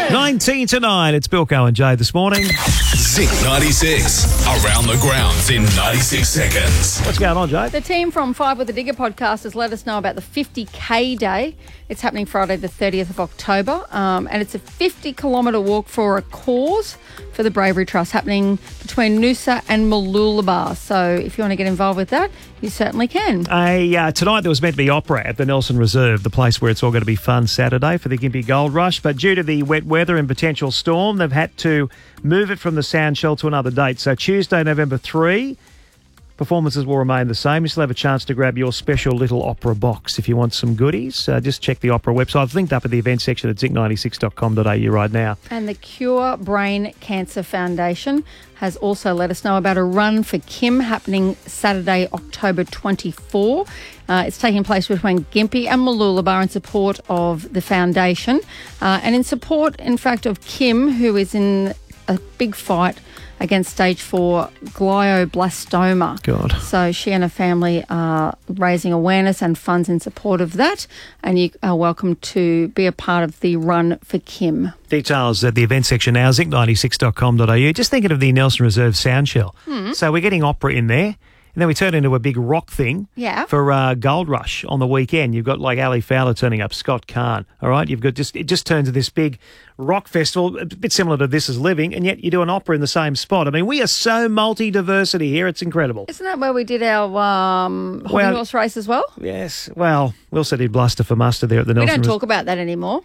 19 to 9. It's Bilko and Jay this morning. Zinc 96. Around the grounds in 96 seconds. What's going on, Jay? The team from Five with a Digger podcast has let us know about the 50K Day. It's happening Friday the 30th of October, and it's a 50-kilometre walk for a cause for the Bravery Trust happening between Noosa and Mooloolaba. So if you want to get involved with that, you certainly can. Tonight there was meant to be opera at the Nelson Reserve, the place where it's all going to be fun Saturday for the Gympie Gold Rush. But due to the wet weather and potential storm, they've had to move it from the Soundshell to another date. So Tuesday, November 3, performances will remain the same. You still have a chance to grab your special little opera box if you want some goodies. Just check the opera website. It's linked up at the event section at zinc96.com.au right now. And the Cure Brain Cancer Foundation has also let us know about a run for Kim happening Saturday, October 24. It's taking place between Gympie and Mooloolaba in support of the foundation and in support, in fact, of Kim, who is in a big fight against stage 4 glioblastoma. God. So she and her family are raising awareness and funds in support of that, and you are welcome to be a part of the Run for Kim. Details at the event section now, zinc96.com.au. Just thinking of the Nelson Reserve Soundshell. So we're getting opera in there. And then we turn into a big rock thing for Gold Rush on the weekend. You've got like Ali Fowler turning up, Scott Kahn, all right? You've got it just turns into this big rock festival, a bit similar to This Is Living, and yet you do an opera in the same spot. I mean, we are so multi-diversity here. It's incredible. Isn't that where we did our hobby horse race as well? Yes. Well, we also did Bluster for Muster there at the Nelson. We don't talk about that anymore.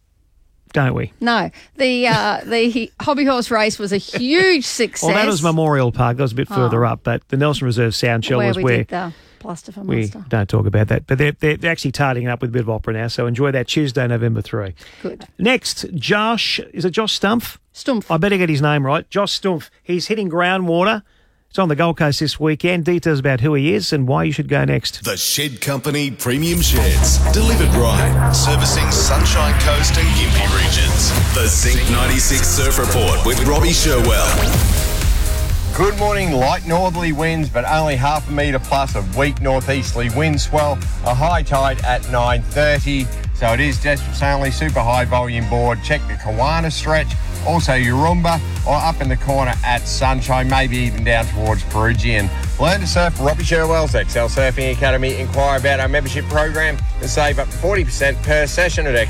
Don't we? No. The hobby horse race was a huge success. Well, that was Memorial Park. That was a bit further up, but the Nelson Reserve Soundshell was where did the Bluster for we Muster. don't talk about that. But they're actually tarting it up with a bit of opera now, so enjoy that Tuesday, November 3. Good. Next, Josh, is it Josh Stumpf? Stumpf. I better get his name right. Josh Stumpf. He's hitting groundwater. It's on the Gold Coast this weekend. Details about who he is and why you should go next. The Shed Company Premium Sheds. Delivered right. Servicing Sunshine Coast and Gympie regions. The Zinc 96 Surf Report with Robbie Sherwell. Good morning. Light northerly winds, but only half a metre plus of weak northeasterly wind swell. A high tide at 9:30. So it is just only super high volume board. Check the Kawana stretch. Also Urumba or up in the corner at Sunshine, maybe even down towards Perugian. Learn to surf. Robbie Sherwell's XL Surfing Academy. Inquire about our membership program and save up to 40% per session at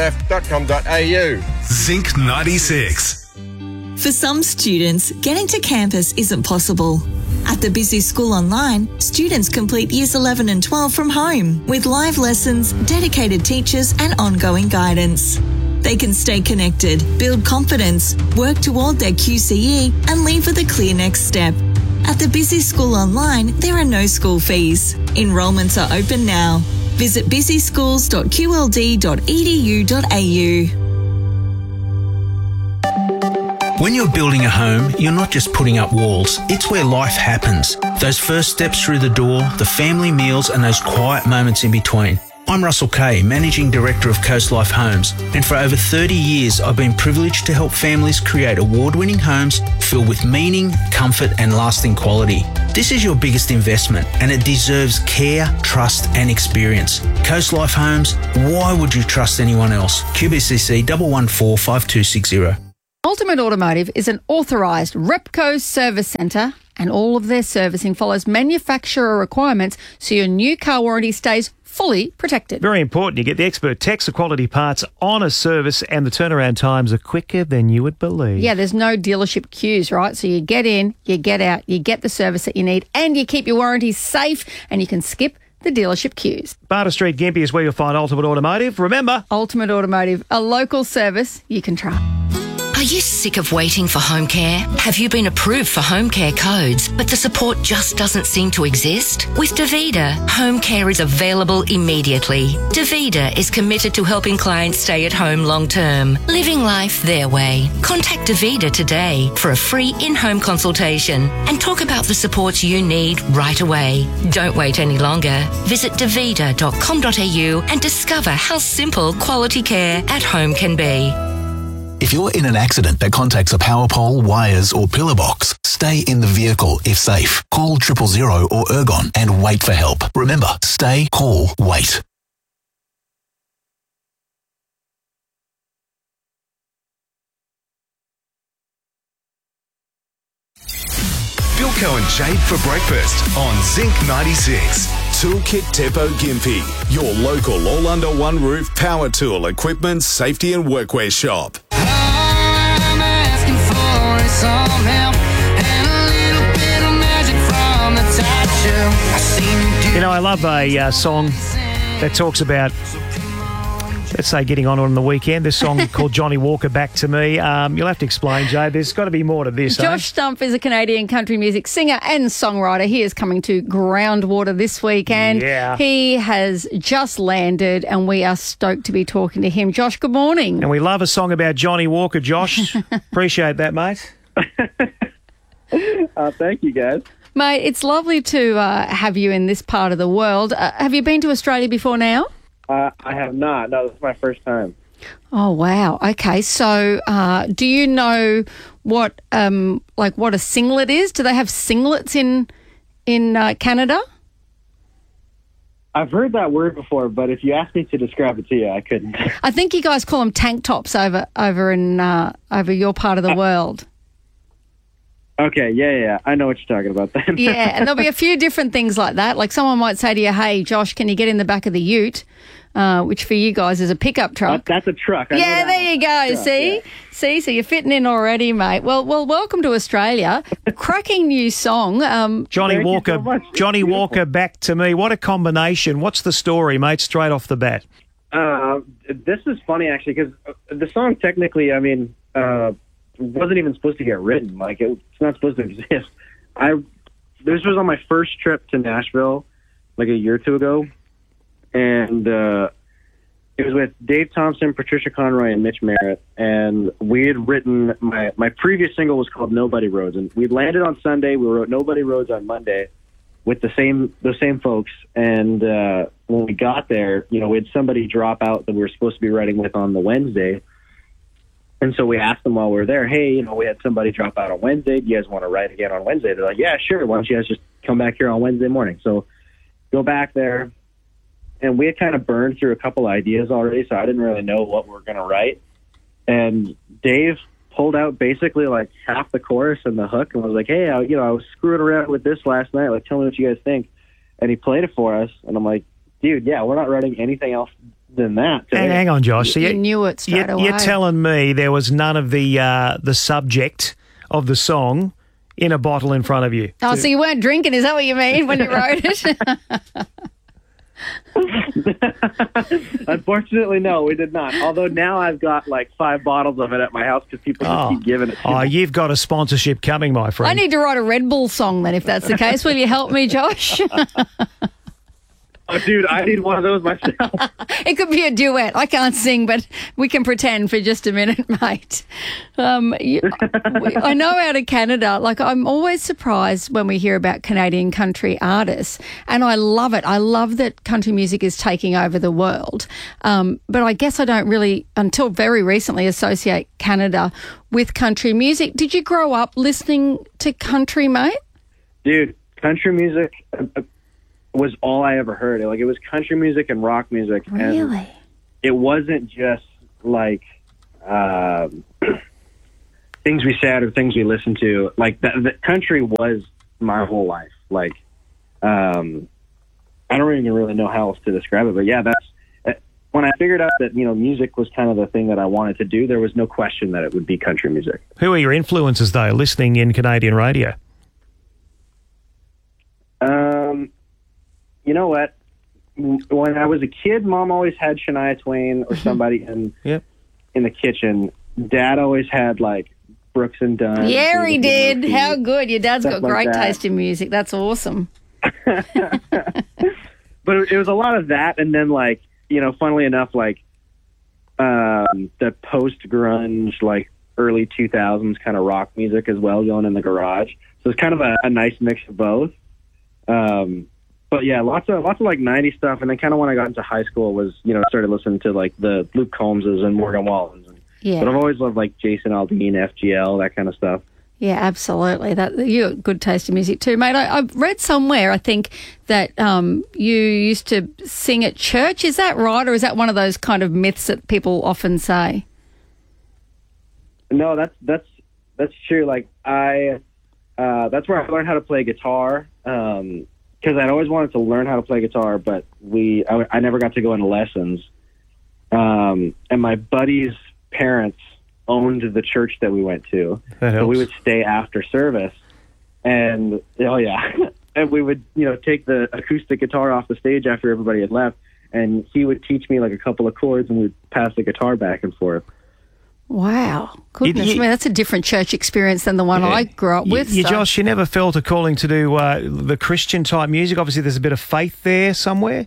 xlsurf.com.au. Zinc 96. For some students, getting to campus isn't possible. At the Busy School Online, students complete Years 11 and 12 from home with live lessons, dedicated teachers and ongoing guidance. They can stay connected, build confidence, work toward their QCE and leave with a clear next step. At the Busy School Online, there are no school fees. Enrolments are open now. Visit busyschools.qld.edu.au. When you're building a home, you're not just putting up walls. It's where life happens. Those first steps through the door, the family meals and those quiet moments in between. I'm Russell Kay, Managing Director of Coast Life Homes, and for over 30 years I've been privileged to help families create award-winning homes filled with meaning, comfort and lasting quality. This is your biggest investment and it deserves care, trust and experience. Coast Life Homes, why would you trust anyone else? QBCC 114 5260. Ultimate Automotive is an authorised Repco service centre and all of their servicing follows manufacturer requirements so your new car warranty stays fully protected. Very important. You get the expert techs, the quality parts on a service and the turnaround times are quicker than you would believe. Yeah, there's no dealership queues, right? So you get in, you get out, you get the service that you need and you keep your warranties safe and you can skip the dealership queues. Barter Street, Gympie is where you'll find Ultimate Automotive. Remember, Ultimate Automotive, a local service you can trust. Are you sick of waiting for home care? Have you been approved for home care codes, but the support just doesn't seem to exist? With Davida, home care is available immediately. Davida is committed to helping clients stay at home long term, living life their way. Contact Davida today for a free in-home consultation and talk about the supports you need right away. Don't wait any longer. Visit davida.com.au and discover how simple quality care at home can be. If you're in an accident that contacts a power pole, wires or pillar box, stay in the vehicle if safe. Call 000 or Ergon and wait for help. Remember, stay, call, wait. Wilco and Jade for breakfast on Zinc 96. Toolkit Depot Gympie, your local all-under-one roof power tool, equipment, safety and workwear shop. I'm asking for is some help and a little bit of magic from the top shelf. I seen you do. You know, I love a song that talks about, let's say, getting on the weekend. This song called Johnny Walker, Back to Me. You'll have to explain, Jay. There's got to be more to this, Josh Stumpf is a Canadian country music singer and songwriter. He is coming to Groundwater this weekend. Yeah. He has just landed and we are stoked to be talking to him. Josh, good morning. And we love a song about Johnny Walker, Josh. Appreciate that, mate. Thank you, guys. Mate, it's lovely to have you in this part of the world. Have you been to Australia before now? I have not. No, this is my first time. Oh, wow. Okay. So do you know what what a singlet is? Do they have singlets in Canada? I've heard that word before, but if you asked me to describe it to you, I couldn't. I think you guys call them tank tops over in your part of the world. Okay, yeah. I know what you're talking about then. Yeah, and there'll be a few different things like that. Like someone might say to you, hey, Josh, can you get in the back of the ute? Which for you guys is a pickup truck. That's a truck. I know Yeah, that there you go. Truck, See? yeah. See? So you're fitting in already, mate. Well, welcome to Australia. Cracking new song. Johnny Thank you Walker, so much. Johnny Beautiful. Walker, Back to Me. What a combination. What's the story, mate, straight off the bat? This is funny, actually, because the song technically, wasn't even supposed to get written. Like, it's not supposed to exist. This was on my first trip to Nashville, like a year or two ago, and it was with Dave Thompson, Patricia Conroy, and Mitch Merritt, and we had written, my previous single was called Nobody Roads, and we landed on Sunday, we wrote Nobody Roads on Monday with the same folks, and when we got there, we had somebody drop out that we were supposed to be writing with on the Wednesday. And so we asked them while we were there, hey, we had somebody drop out on Wednesday. Do you guys want to write again on Wednesday? They're like, yeah, sure. Why don't you guys just come back here on Wednesday morning? So go back there. And we had kind of burned through a couple ideas already, so I didn't really know what we were going to write. And Dave pulled out basically like half the chorus and the hook and was like, hey, I was screwing around with this last night. Like, tell me what you guys think. And he played it for us. And I'm like, dude, yeah, we're not writing anything else than that. Hang on, Josh. So you knew it straight away. You're telling me there was none of the subject of the song in a bottle in front of you? Oh, so you weren't drinking, is that what you mean when you wrote it? Unfortunately, no, we did not. Although now I've got like 5 bottles of it at my house because people just keep giving it to me. Oh, you've got a sponsorship coming, my friend. I need to write a Red Bull song then, if that's the case. Will you help me, Josh? Oh, dude, I need one of those myself. It could be a duet. I can't sing, but we can pretend for just a minute, mate. I know out of Canada, like I'm always surprised when we hear about Canadian country artists, and I love it. I love that country music is taking over the world. But I guess I don't really, until very recently, associate Canada with country music. Did you grow up listening to country, mate? Dude, country music was all I ever heard. Like, it was country music and rock music. Really? And it wasn't just like things we said or things we listened to. Like, the country was my whole life. Like, I don't even really know how else to describe it. But yeah, that's when I figured out that, music was kind of the thing that I wanted to do. There was no question that it would be country music. Who are your influences, though, listening in Canadian radio? You know what? When I was a kid, Mom always had Shania Twain or somebody in the kitchen. Dad always had like Brooks and Dunn. Yeah, he did. How good. Your dad's got Stuff like great that. taste in music. That's awesome. But it was a lot of that, and then like, funnily enough, like the post-grunge, like early 2000s kind of rock music as well, going in the garage. So it's kind of a nice mix of both. But yeah, lots of like 90s stuff, and then kind of when I got into high school was, started listening to like the Luke Combses and Morgan Wallens. Yeah. But I've always loved like Jason Aldean, FGL, that kind of stuff. Yeah, absolutely. You got good taste in music too, mate. I've read somewhere, I think, that you used to sing at church. Is that right, or is that one of those kind of myths that people often say? No, that's true. Like I that's where I learned how to play guitar. Because I'd always wanted to learn how to play guitar, but I never got to go into lessons. And my buddy's parents owned the church that we went to, so we would stay after service, and and we would take the acoustic guitar off the stage after everybody had left, and he would teach me like a couple of chords, and we'd pass the guitar back and forth. Wow. Goodness me, that's a different church experience than the one I grew up with. Josh, you never felt a calling to do the Christian-type music? Obviously, there's a bit of faith there somewhere.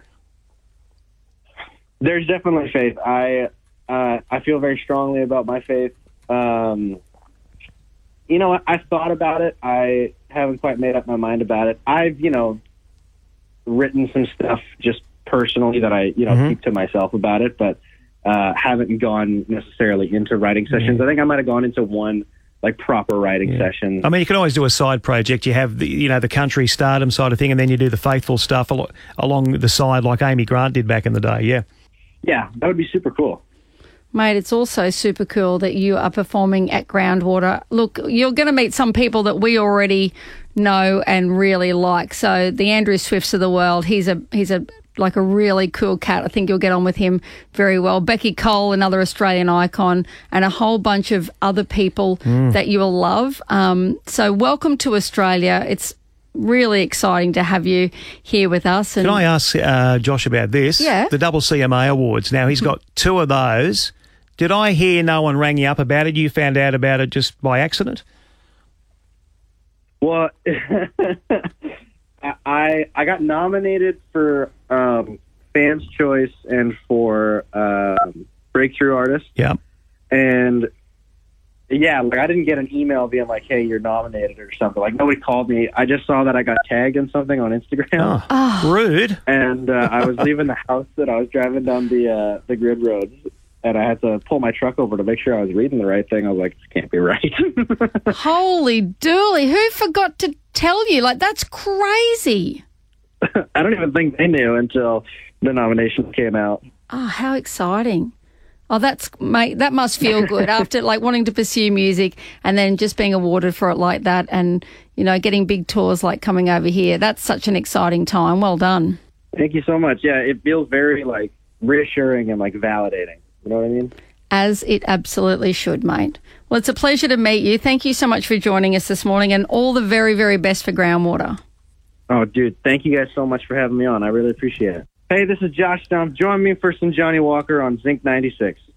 There's definitely faith. I feel very strongly about my faith. You know what? I've thought about it. I haven't quite made up my mind about it. I've, written some stuff just personally that I, keep to myself about it, but haven't gone necessarily into writing sessions. I think I might have gone into one like proper writing session. I mean, you can always do a side project. You have the country stardom side of thing, and then you do the faithful stuff along the side, like Amy Grant did back in the day. Yeah, that would be super cool. Mate, it's also super cool that you are performing at Groundwater. Look, you're going to meet some people that we already know and really like. So the Andrew Swifts of the world, he's a like a really cool cat. I think you'll get on with him very well. Becky Cole, another Australian icon, and a whole bunch of other people that you will love. So welcome to Australia. It's really exciting to have you here with us. And can I ask Josh about this? Yeah. The Double CMA Awards. Now, he's got 2 of those. Did I hear no one rang you up about it? You found out about it just by accident? Well, I got nominated for Fans' Choice and for Breakthrough Artist. Yeah. And I didn't get an email being like, hey, you're nominated or something. Like, nobody called me. I just saw that I got tagged in something on Instagram. Oh, rude. And I was leaving the house and I was driving down the grid roads, and I had to pull my truck over to make sure I was reading the right thing. I was like, this can't be right. Holy dooly. Who forgot to tell you? Like, that's crazy. I don't even think they knew until the nomination came out. Oh, how exciting. Oh, mate, that must feel good after like wanting to pursue music and then just being awarded for it like that, and, getting big tours like coming over here. That's such an exciting time. Well done. Thank you so much. Yeah, it feels very like reassuring and like validating. You know what I mean? As it absolutely should, mate. Well, it's a pleasure to meet you. Thank you so much for joining us this morning, and all the very, very best for Groundwater. Oh, dude, thank you guys so much for having me on. I really appreciate it. Hey, this is Josh Stump. Join me for some Johnny Walker on Zinc 96.